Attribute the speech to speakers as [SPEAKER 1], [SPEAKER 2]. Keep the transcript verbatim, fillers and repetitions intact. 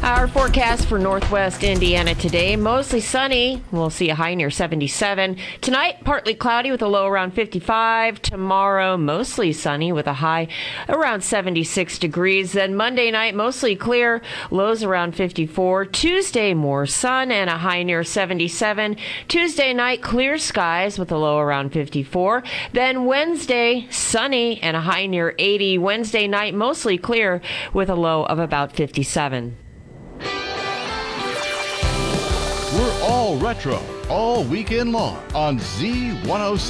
[SPEAKER 1] Our forecast for Northwest Indiana today, mostly sunny. We'll see a high near seventy-seven. Tonight, partly cloudy with a low around fifty-five. Tomorrow, mostly sunny with a high around seventy-six degrees. Then Monday night, mostly clear, lows around fifty-four. Tuesday, more sun and a high near seventy-seven. Tuesday night, clear skies with a low around fifty-four. Then Wednesday, sunny and a high near eighty. Wednesday night, mostly clear with a low of about fifty-seven.
[SPEAKER 2] We're all retro, all weekend long on Z one oh seven.